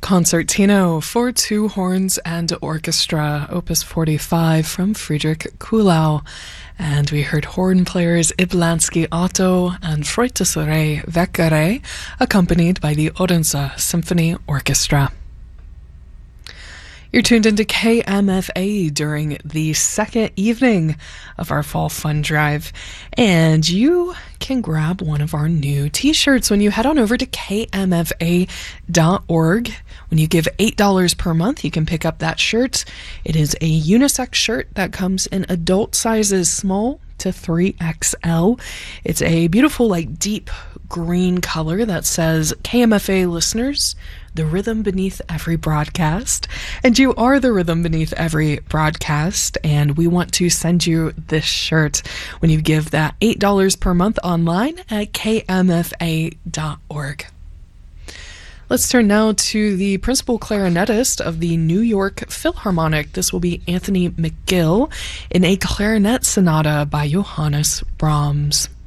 Concertino for two horns and orchestra, Opus 45 from Friedrich Kuhlau. And we heard horn players Iblansky Otto and Freutisere Weckere, accompanied by the Odense Symphony Orchestra. You're tuned into KMFA during the second evening of our Fall Fun Drive, and you can grab one of our new t-shirts when you head on over to kmfa.org. When you give $8 per month, you can pick up that shirt. It is a unisex shirt that comes in adult sizes small to 3XL. It's a beautiful, deep green color that says KMFA listeners, the rhythm beneath every broadcast. And you are the rhythm beneath every broadcast, and we want to send you this shirt when you give that $8 per month online at kmfa.org. Let's turn now to the principal clarinetist of the New York Philharmonic. This will be Anthony McGill in a clarinet sonata by Johannes Brahms.